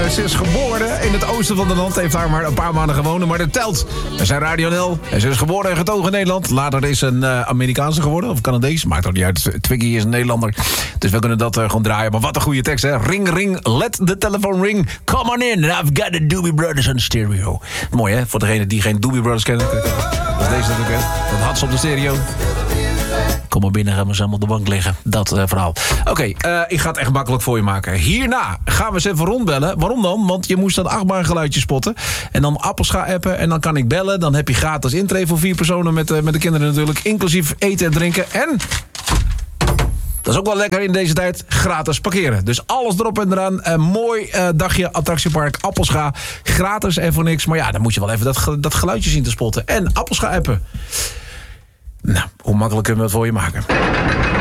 Ze is geboren in het oosten van het land. Heeft daar maar een paar maanden gewoond. Maar dat telt. We zijn Radio NL. En ze is geboren en getogen in Nederland. Later is een Amerikaanse geworden. Of Canadees. Maakt ook niet uit. Twiggy is een Nederlander. Dus we kunnen dat gewoon draaien. Maar wat een goede tekst, hè. Ring, ring. Let the telephone ring. Come on in. I've got the Doobie Brothers on stereo. Mooi, hè? Voor degenen die geen Doobie Brothers kennen. Dat is deze natuurlijk, hè. Dat had ze op de stereo. Kom maar binnen, gaan we samen op de bank liggen. Dat verhaal. Oké, ik ga het echt makkelijk voor je maken. Hierna gaan we eens even rondbellen. Waarom dan? Want je moest dat achtbaangeluidje spotten. En dan Appelscha appen. En dan kan ik bellen. Dan heb je gratis intree voor 4 personen met de kinderen natuurlijk. Inclusief eten en drinken. En... dat is ook wel lekker in deze tijd. Gratis parkeren. Dus alles erop en eraan. Een mooi dagje attractiepark Appelscha. Gratis en voor niks. Maar ja, dan moet je wel even dat geluidje zien te spotten. En Appelscha appen. Nou, hoe makkelijk kunnen we het voor je maken?